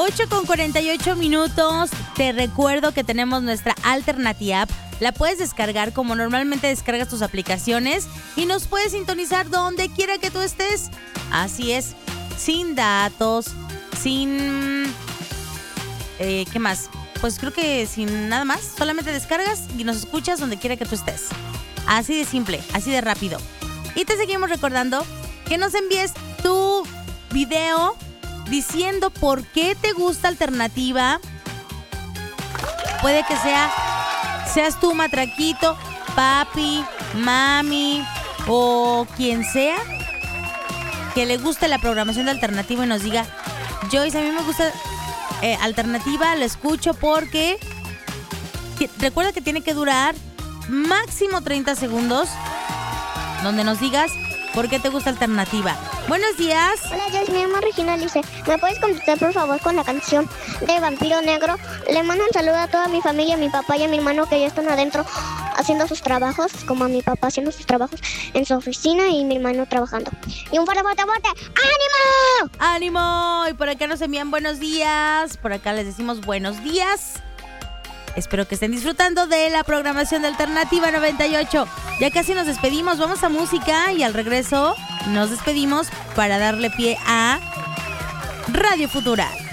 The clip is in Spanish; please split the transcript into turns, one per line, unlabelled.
8:48. Te recuerdo que tenemos nuestra Alternativa App. La puedes descargar como normalmente descargas tus aplicaciones y nos puedes sintonizar donde quiera que tú estés. Así es, sin datos, sin... ¿qué más? Pues creo que sin nada más. Solamente descargas y nos escuchas donde quiera que tú estés. Así de simple, así de rápido. Y te seguimos recordando que nos envíes tu video diciendo por qué te gusta Alternativa. Puede que seas tú, matraquito, papi, mami o quien sea que le guste la programación de Alternativa y nos diga: Joyce, a mí me gusta Alternativa, lo escucho porque... Recuerda que tiene que durar máximo 30 segundos donde nos digas por qué te gusta Alternativa. Buenos días.
Hola, Joyce, me llamo Regina Lice. ¿Me puedes contestar, por favor, con la canción de Vampiro Negro? Le mando un saludo a toda mi familia, a mi papá y a mi hermano que ya están adentro haciendo sus trabajos, como a mi papá haciendo sus trabajos en su oficina y mi hermano trabajando. Y un fuerte bote, bote. ¡Ánimo!
¡Ánimo! Y por acá nos envían buenos días. Por acá les decimos buenos días. Espero que estén disfrutando de la programación de Alternativa 98. Ya casi nos despedimos, vamos a música y al regreso nos despedimos para darle pie a Radio Futura.